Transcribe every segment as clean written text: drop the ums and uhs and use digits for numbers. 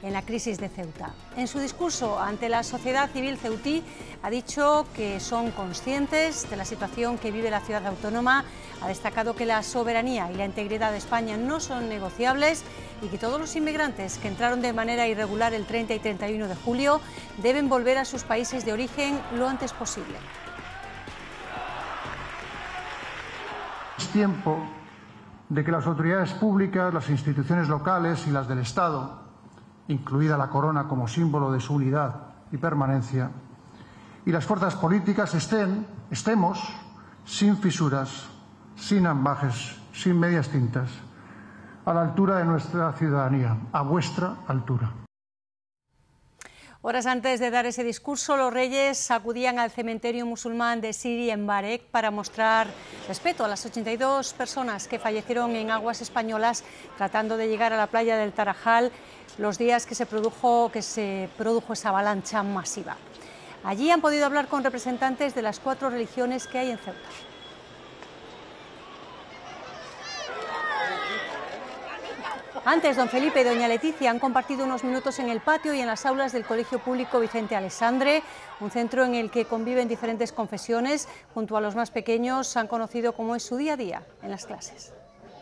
en la crisis de Ceuta. En su discurso ante la sociedad civil ceutí ha dicho que son conscientes de la situación que vive la ciudad autónoma, ha destacado que la soberanía y la integridad de España no son negociables y que todos los inmigrantes que entraron de manera irregular el 30 y 31 de julio deben volver a sus países de origen lo antes posible. Es tiempo de que las autoridades públicas, las instituciones locales y las del Estado, incluida la corona como símbolo de su unidad y permanencia, y las fuerzas políticas estemos sin fisuras, sin ambajes, sin medias tintas, a la altura de nuestra ciudadanía, a vuestra altura. Horas antes de dar ese discurso, los reyes acudían al cementerio musulmán de Sidi en Barek para mostrar respeto a las 82 personas que fallecieron en aguas españolas tratando de llegar a la playa del Tarajal los días que se produjo esa avalancha masiva. Allí han podido hablar con representantes de las 4 religiones que hay en Ceuta. Antes, don Felipe y doña Leticia han compartido unos minutos en el patio y en las aulas del Colegio Público Vicente Alessandre, un centro en el que conviven diferentes confesiones. Junto a los más pequeños han conocido cómo es su día a día en las clases.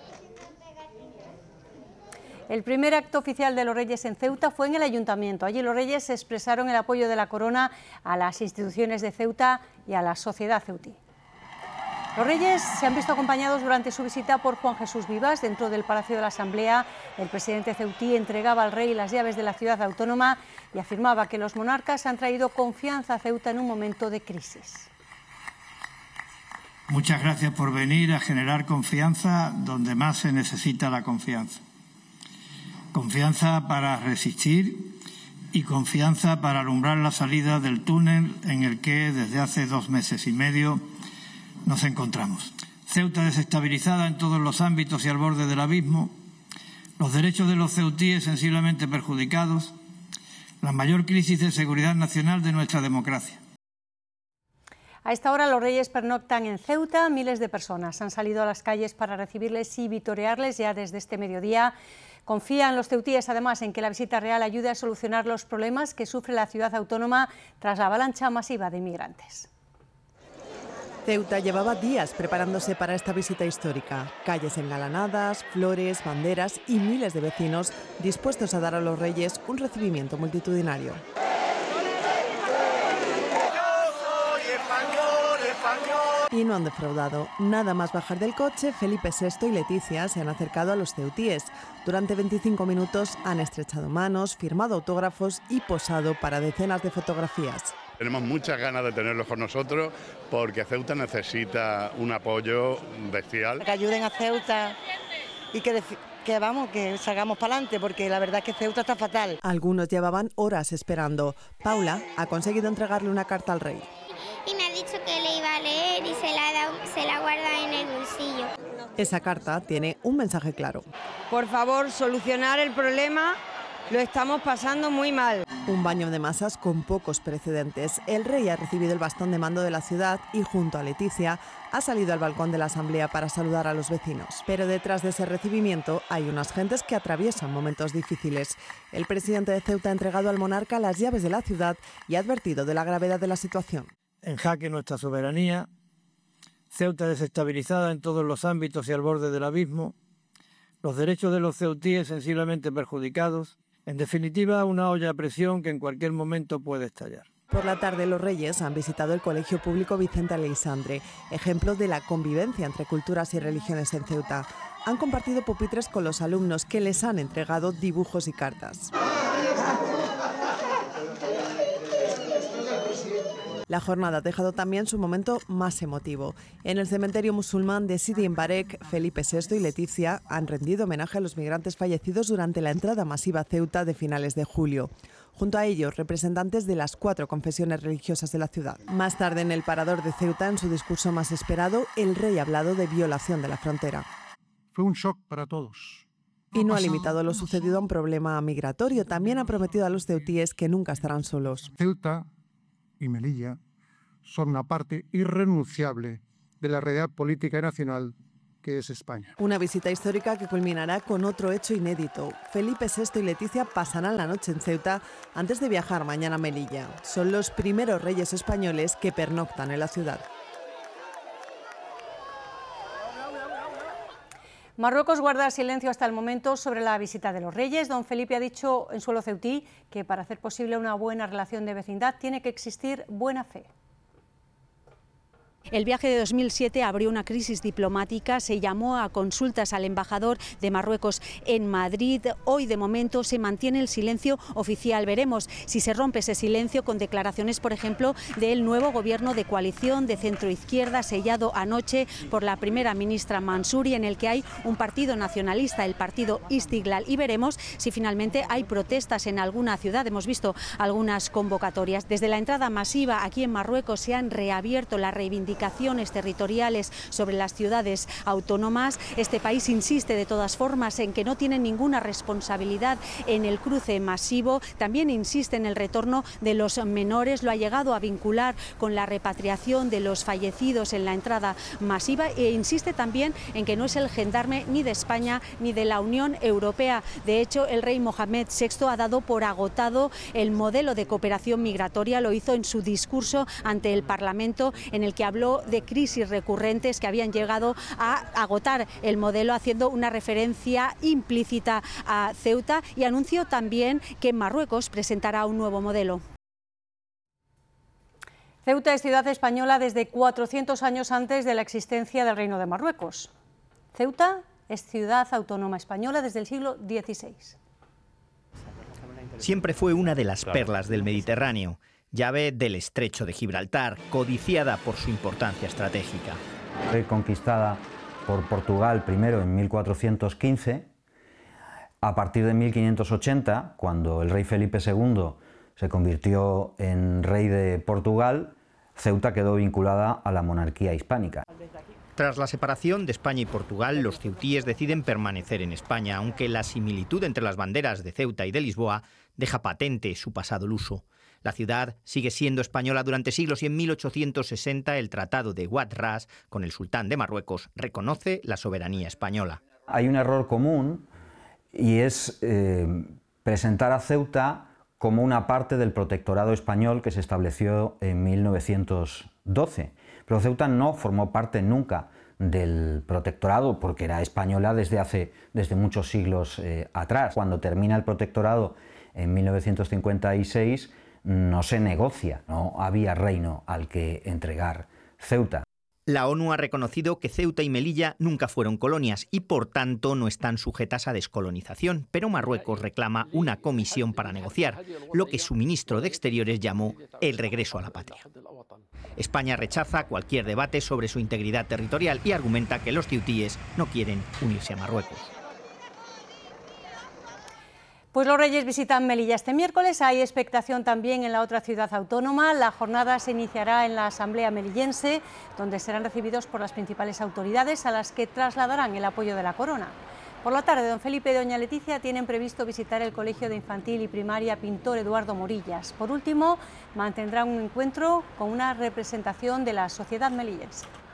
El primer acto oficial de los Reyes en Ceuta fue en el Ayuntamiento. Allí los Reyes expresaron el apoyo de la Corona a las instituciones de Ceuta y a la sociedad ceutí. Los Reyes se han visto acompañados durante su visita por Juan Jesús Vivas. Dentro del Palacio de la Asamblea, el presidente ceutí entregaba al rey las llaves de la ciudad autónoma y afirmaba que los monarcas han traído confianza a Ceuta en un momento de crisis. Muchas gracias por venir a generar confianza donde más se necesita la confianza. Confianza para resistir y confianza para alumbrar la salida del túnel en el que desde hace 2 meses y medio nos encontramos. Ceuta desestabilizada en todos los ámbitos y al borde del abismo, los derechos de los ceutíes sensiblemente perjudicados, la mayor crisis de seguridad nacional de nuestra democracia. A esta hora los Reyes pernoctan en Ceuta. Miles de personas han salido a las calles para recibirles y vitorearles ya desde este mediodía. Confían los ceutíes además en que la visita real ayude a solucionar los problemas que sufre la ciudad autónoma tras la avalancha masiva de inmigrantes. Ceuta llevaba días preparándose para esta visita histórica. Calles engalanadas, flores, banderas y miles de vecinos dispuestos a dar a los Reyes un recibimiento multitudinario. Y no han defraudado. Nada más bajar del coche, Felipe VI y Leticia se han acercado a los ceutíes. Durante 25 minutos han estrechado manos, firmado autógrafos y posado para decenas de fotografías. Tenemos muchas ganas de tenerlos con nosotros porque Ceuta necesita un apoyo bestial. Que ayuden a Ceuta y que salgamos para adelante, porque la verdad es que Ceuta está fatal. Algunos llevaban horas esperando. Paula ha conseguido entregarle una carta al rey. Y me ha dicho que le iba a leer y se la guarda en el bolsillo. Esa carta tiene un mensaje claro. Por favor, solucionar el problema, lo estamos pasando muy mal. Un baño de masas con pocos precedentes. El rey ha recibido el bastón de mando de la ciudad y junto a Leticia ha salido al balcón de la Asamblea para saludar a los vecinos. Pero detrás de ese recibimiento hay unas gentes que atraviesan momentos difíciles. El presidente de Ceuta ha entregado al monarca las llaves de la ciudad y ha advertido de la gravedad de la situación. En jaque nuestra soberanía, Ceuta desestabilizada en todos los ámbitos y al borde del abismo, los derechos de los ceutíes sensiblemente perjudicados, en definitiva una olla a presión que en cualquier momento puede estallar. Por la tarde los Reyes han visitado el Colegio Público Vicente Aleixandre, ejemplo de la convivencia entre culturas y religiones en Ceuta. Han compartido pupitres con los alumnos que les han entregado dibujos y cartas. La jornada ha dejado también su momento más emotivo. En el cementerio musulmán de Sidi en Barek, Felipe VI y Leticia han rendido homenaje a los migrantes fallecidos durante la entrada masiva a Ceuta de finales de julio. Junto a ellos, representantes de las 4 confesiones religiosas de la ciudad. Más tarde, en el parador de Ceuta, en su discurso más esperado, el rey ha hablado de violación de la frontera. Fue un shock para todos. Y no ha limitado lo sucedido a un problema migratorio. También ha prometido a los ceutíes que nunca estarán solos. Ceuta y Melilla son una parte irrenunciable de la realidad política y nacional que es España. Una visita histórica que culminará con otro hecho inédito. Felipe VI y Leticia pasarán la noche en Ceuta antes de viajar mañana a Melilla. Son los primeros reyes españoles que pernoctan en la ciudad. Marruecos guarda silencio hasta el momento sobre la visita de los reyes. Don Felipe ha dicho en suelo ceutí que para hacer posible una buena relación de vecindad tiene que existir buena fe. El viaje de 2007 abrió una crisis diplomática, se llamó a consultas al embajador de Marruecos en Madrid. Hoy, de momento, se mantiene el silencio oficial. Veremos si se rompe ese silencio con declaraciones, por ejemplo, del nuevo gobierno de coalición de centro-izquierda sellado anoche por la primera ministra Mansouri, en el que hay un partido nacionalista, el partido Istiqlal, y veremos si finalmente hay protestas en alguna ciudad. Hemos visto algunas convocatorias. Desde la entrada masiva aquí en Marruecos se han reabierto las reivindicaciones territoriales sobre las ciudades autónomas. Este país insiste de todas formas en que no tiene ninguna responsabilidad en el cruce masivo. También insiste en el retorno de los menores. Lo ha llegado a vincular con la repatriación de los fallecidos en la entrada masiva e insiste también en que no es el gendarme ni de España ni de la Unión Europea. De hecho, el rey Mohamed VI ha dado por agotado el modelo de cooperación migratoria. Lo hizo en su discurso ante el Parlamento, en el que habló de crisis recurrentes que habían llegado a agotar el modelo, haciendo una referencia implícita a Ceuta, y anunció también que Marruecos presentará un nuevo modelo. Ceuta es ciudad española desde 400 años antes de la existencia del Reino de Marruecos. Ceuta es ciudad autónoma española desde el siglo XVI. Siempre fue una de las perlas del Mediterráneo, llave del Estrecho de Gibraltar, codiciada por su importancia estratégica. Fue conquistada por Portugal primero en 1415. A partir de 1580, cuando el rey Felipe II se convirtió en rey de Portugal, Ceuta quedó vinculada a la monarquía hispánica. Tras la separación de España y Portugal, los ceutíes deciden permanecer en España, aunque la similitud entre las banderas de Ceuta y de Lisboa deja patente su pasado luso. La ciudad sigue siendo española durante siglos y en 1860 el Tratado de Wad Ras con el sultán de Marruecos reconoce la soberanía española. Hay un error común y es presentar a Ceuta como una parte del protectorado español que se estableció en 1912. Pero Ceuta no formó parte nunca del protectorado porque era española desde muchos siglos atrás. Cuando termina el protectorado en 1956 no se negocia, no había reino al que entregar Ceuta. La ONU ha reconocido que Ceuta y Melilla nunca fueron colonias y por tanto no están sujetas a descolonización, pero Marruecos reclama una comisión para negociar, lo que su ministro de Exteriores llamó el regreso a la patria. España rechaza cualquier debate sobre su integridad territorial y argumenta que los ceutíes no quieren unirse a Marruecos. Pues los reyes visitan Melilla este miércoles. Hay expectación también en la otra ciudad autónoma. La jornada se iniciará en la Asamblea melillense, donde serán recibidos por las principales autoridades a las que trasladarán el apoyo de la corona. Por la tarde, don Felipe y doña Leticia tienen previsto visitar el Colegio de Infantil y Primaria Pintor Eduardo Morillas. Por último, mantendrán un encuentro con una representación de la sociedad melillense.